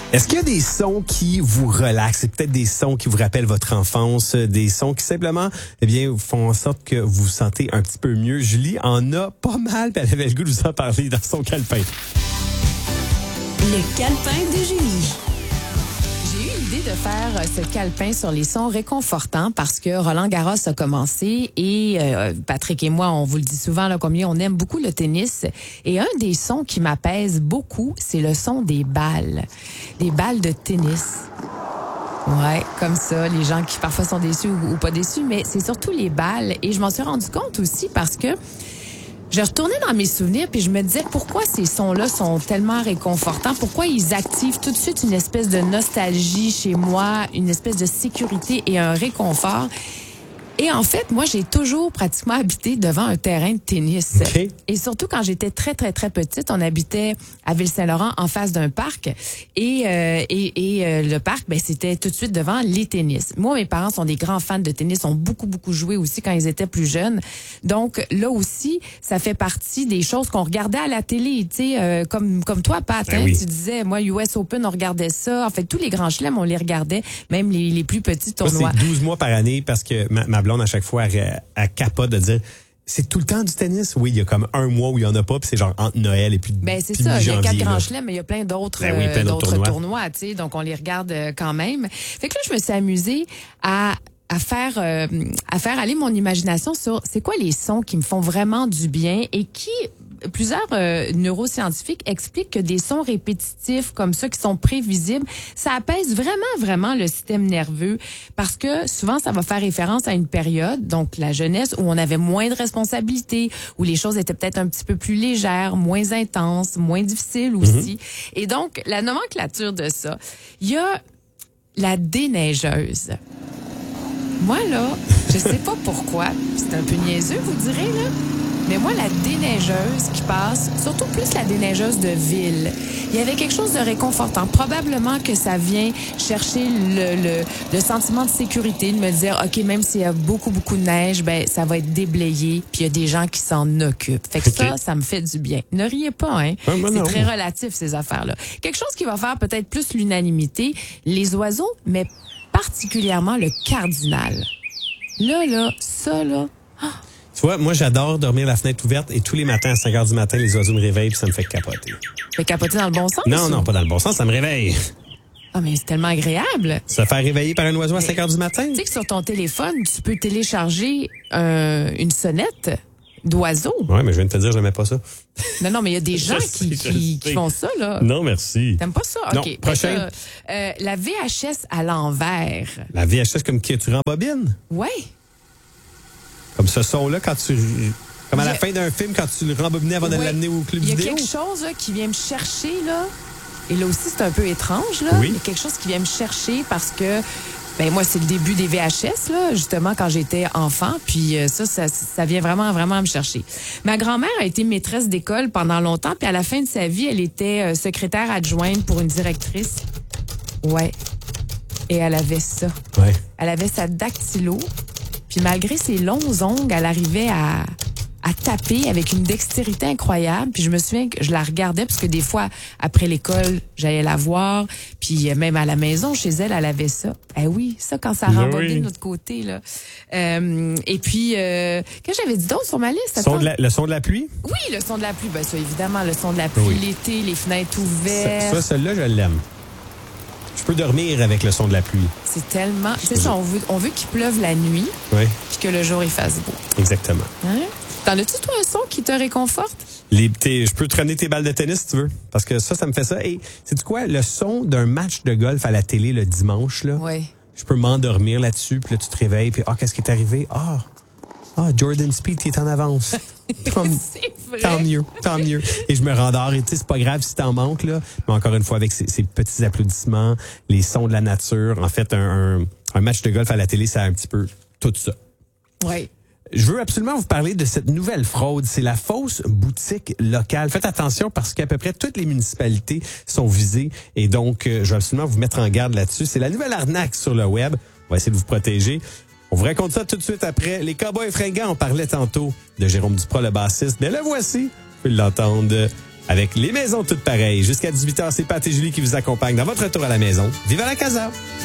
Est-ce qu'il y a des sons qui vous relaxent? C'est peut-être des sons qui vous rappellent votre enfance, des sons qui simplement, font en sorte que vous vous sentez un petit peu mieux. Julie en a pas mal, puis elle avait le goût de vous en parler dans son calepin. Le calepin de Julie. J'ai eu l'idée de faire ce calepin sur les sons réconfortants parce que Roland Garros a commencé et Patrick et moi, on vous le dit souvent là, combien on aime beaucoup le tennis. Et un des sons qui m'apaise beaucoup, c'est le son des balles. Des balles de tennis. Ouais, comme ça, les gens qui parfois sont déçus ou pas déçus, mais c'est surtout les balles. Et je m'en suis rendu compte aussi parce que je retournais dans mes souvenirs puis je me disais pourquoi ces sons-là sont tellement réconfortants, pourquoi ils activent tout de suite une espèce de nostalgie chez moi, une espèce de sécurité et un réconfort. Et en fait, moi, j'ai toujours pratiquement habité devant un terrain de tennis. Okay. Et surtout quand j'étais très, très, très petite, on habitait à Ville-Saint-Laurent en face d'un parc. Et le parc, c'était tout de suite devant les tennis. Moi, mes parents sont des grands fans de tennis, ont beaucoup, beaucoup joué aussi quand ils étaient plus jeunes. Donc, là aussi, ça fait partie des choses qu'on regardait à la télé, tu sais, comme toi, Pat, hein, oui. Tu disais, moi, US Open, on regardait ça. En fait, tous les grands chelems, on les regardait, même les plus petits tournois. Moi, c'est 12 mois par année parce que ma blonde, à chaque fois, elle capote de dire c'est tout le temps du tennis. Oui, il y a comme un mois où il y en a pas, puis c'est genre entre Noël et puis c'est puis ça, il y a 4 grands là. chelems, mais il y a plein d'autres d'autres tournois, tu sais, donc on les regarde quand même. Fait que là, je me suis amusée à faire aller mon imagination sur c'est quoi les sons qui me font vraiment du bien et qui plusieurs neuroscientifiques expliquent que des sons répétitifs comme ça qui sont prévisibles, ça apaise vraiment le système nerveux parce que souvent ça va faire référence à une période, donc la jeunesse où on avait moins de responsabilités, où les choses étaient peut-être un petit peu plus légères, moins intenses, moins difficiles aussi. Et donc la nomenclature de ça, il y a la déneigeuse. Moi là, je sais pas pourquoi, c'est un peu niaiseux vous direz là. Mais moi, la déneigeuse qui passe, surtout plus la déneigeuse de ville, il y avait quelque chose de réconfortant. Probablement que ça vient chercher le sentiment de sécurité, de me dire, OK, même s'il y a beaucoup de neige, ça va être déblayé, puis il y a des gens qui s'en occupent. Fait que ça me fait du bien. Ne riez pas, hein? C'est très relatif, ces affaires-là. Quelque chose qui va faire peut-être plus l'unanimité, les oiseaux, mais particulièrement le cardinal. Là, ça, là... Oh. Tu vois, moi, j'adore dormir la fenêtre ouverte et tous les matins, à 5 heures du matin, les oiseaux me réveillent puis ça me fait capoter. Fait capoter dans le bon sens? Non, pas dans le bon sens, ça me réveille. Ah, mais c'est tellement agréable. Se faire réveiller par un oiseau à 5 heures du matin? Tu sais que sur ton téléphone, tu peux télécharger une sonnette d'oiseau. Ouais, mais je viens de te dire, je n'aimais pas ça. Non, mais il y a des gens qui font ça, là. Non, merci. T'aimes pas ça? Non, OK. prochain. La VHS à l'envers. La VHS comme que tu rembobines? Ouais. Comme ce son-là, comme à la fin d'un film, quand tu le rembobinais avant de l'amener au club vidéo. Il y a quelque chose là, qui vient me chercher, là. Et là aussi, c'est un peu étrange, là. Oui. Il y a quelque chose qui vient me chercher parce que, moi, c'est le début des VHS, là, justement, quand j'étais enfant. Puis ça vient vraiment me chercher. Ma grand-mère a été maîtresse d'école pendant longtemps. Puis à la fin de sa vie, elle était secrétaire adjointe pour une directrice. Ouais. Et elle avait ça. Ouais. Elle avait sa dactylo. Puis malgré ses longs ongles, elle arrivait à taper avec une dextérité incroyable. Puis je me souviens que je la regardais parce que des fois, après l'école, j'allais la voir. Puis même à la maison, chez elle, elle avait ça. Eh oui, ça, quand ça rembobine de notre côté, là. Et puis, qu'est-ce que j'avais dit d'autre sur ma liste? Le son de la pluie? Oui, le son de la pluie. Ça, évidemment, le son de la pluie, l'été, les fenêtres ouvertes. Ça, celle-là, je l'aime. Je peux dormir avec le son de la pluie. C'est tellement... C'est ça, on veut qu'il pleuve la nuit, puis que le jour, il fasse beau. Exactement. Hein? T'en as-tu, toi, un son qui te réconforte? Je peux te ramener tes balles de tennis, si tu veux. Parce que ça me fait ça. Et sais-tu quoi? Le son d'un match de golf à la télé le dimanche, là. Oui. Je peux m'endormir là-dessus, puis là, tu te réveilles, puis qu'est-ce qui est arrivé? Jordan Spieth, il est en avance. C'est vrai. Tant mieux. Et je me rendors, et tu sais, c'est pas grave si t'en manques, là. Mais encore une fois, avec ces petits applaudissements, les sons de la nature, en fait, un match de golf à la télé, ça a un petit peu tout ça. Oui. Je veux absolument vous parler de cette nouvelle fraude. C'est la fausse boutique locale. Faites attention parce qu'à peu près toutes les municipalités sont visées. Et donc, je veux absolument vous mettre en garde là-dessus. C'est la nouvelle arnaque sur le web. On va essayer de vous protéger. On vous raconte ça tout de suite après. Les Cowboys fringants, on parlait tantôt de Jérôme Duprat, le bassiste. Mais le voici. Vous pouvez l'entendre avec les maisons toutes pareilles. Jusqu'à 18h, c'est Pat et Julie qui vous accompagnent dans votre retour à la maison. Vive la casa!